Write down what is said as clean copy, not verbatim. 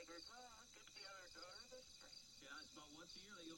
Well, get the other daughter this spring. Yeah, it's about once a year that you'll